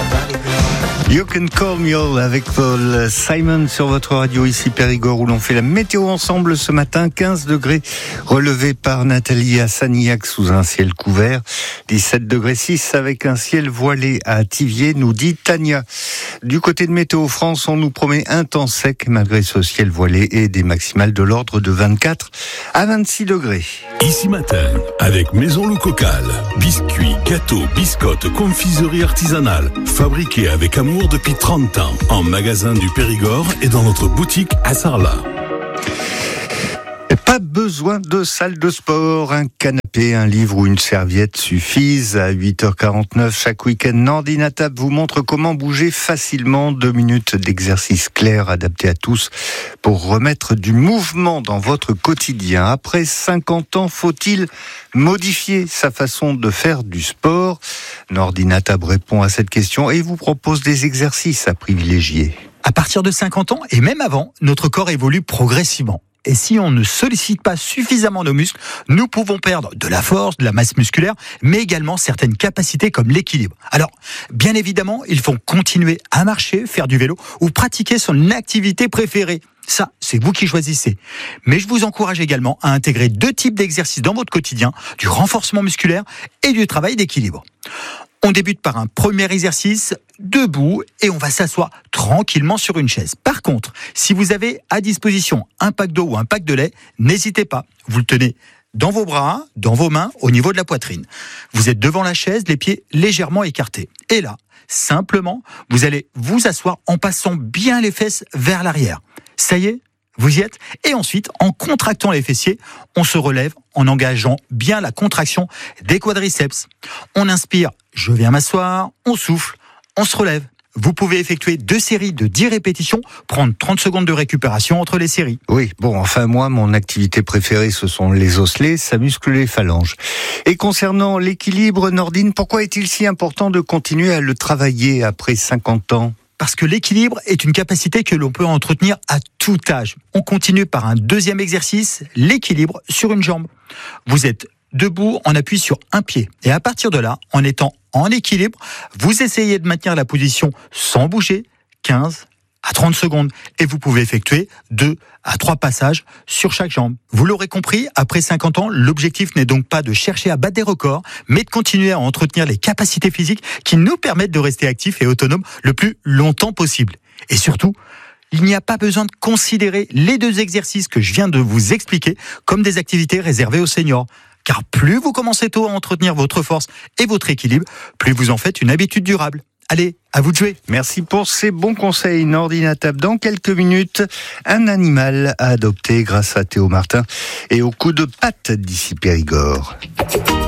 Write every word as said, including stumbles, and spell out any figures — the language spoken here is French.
You Can Call Me All avec Paul Simon sur votre radio ici Périgord où l'on fait la météo ensemble ce matin. quinze degrés relevés par Nathalie à Sanilhac sous un ciel couvert. dix-sept degrés six avec un ciel voilé à Thiviers, nous dit Tania. Du côté de Météo France, on nous promet un temps sec malgré ce ciel voilé et des maximales de l'ordre de vingt-quatre à vingt-six degrés. Ici matin, avec Maison Loup Cocal, biscuits, gâteaux, biscottes, confiserie artisanale, fabriqués avec amour depuis trente ans, en magasin du Périgord et dans notre boutique à Sarlat. Pas besoin de salle de sport, un canapé, un livre ou une serviette suffisent. À huit heures quarante-neuf chaque week-end, Nordine à table vous montre comment bouger facilement. Deux minutes d'exercice clair adapté à tous pour remettre du mouvement dans votre quotidien. Après cinquante ans, faut-il modifier sa façon de faire du sport? Nordine à table répond à cette question et vous propose des exercices à privilégier. À partir de cinquante ans et même avant, notre corps évolue progressivement. Et si on ne sollicite pas suffisamment nos muscles, nous pouvons perdre de la force, de la masse musculaire, mais également certaines capacités comme l'équilibre. Alors, bien évidemment, il faut continuer à marcher, faire du vélo ou pratiquer son activité préférée. Ça, c'est vous qui choisissez. Mais je vous encourage également à intégrer deux types d'exercices dans votre quotidien, du renforcement musculaire et du travail d'équilibre. On débute par un premier exercice debout et on va s'asseoir tranquillement sur une chaise. Par contre, si vous avez à disposition un pack d'eau ou un pack de lait, n'hésitez pas. Vous le tenez dans vos bras, dans vos mains, au niveau de la poitrine. Vous êtes devant la chaise, les pieds légèrement écartés. Et là, simplement, vous allez vous asseoir en passant bien les fesses vers l'arrière. Ça y est ? Vous y êtes ? Et ensuite, en contractant les fessiers, on se relève en engageant bien la contraction des quadriceps. On inspire, je viens m'asseoir, on souffle, on se relève. Vous pouvez effectuer deux séries de dix répétitions, prendre trente secondes de récupération entre les séries. Oui, bon, enfin moi, mon activité préférée, ce sont les osselets, ça muscle les phalanges. Et concernant l'équilibre, Nordine, pourquoi est-il si important de continuer à le travailler après cinquante ans ? Parce que l'équilibre est une capacité que l'on peut entretenir à tout âge. On continue par un deuxième exercice, l'équilibre sur une jambe. Vous êtes debout en appui sur un pied. Et à partir de là, en étant en équilibre, vous essayez de maintenir la position sans bouger, quinze à trente secondes. Et vous pouvez effectuer deux à trois passages sur chaque jambe. Vous l'aurez compris, après cinquante ans, l'objectif n'est donc pas de chercher à battre des records, mais de continuer à entretenir les capacités physiques qui nous permettent de rester actifs et autonomes le plus longtemps possible. Et surtout, il n'y a pas besoin de considérer les deux exercices que je viens de vous expliquer comme des activités réservées aux seniors. Car plus vous commencez tôt à entretenir votre force et votre équilibre, plus vous en faites une habitude durable. Allez, à vous de jouer. Merci pour ces bons conseils, Nordine à table. Dans quelques minutes, un animal à adopter grâce à Théo Martin et au coup de patte d'ici Périgord.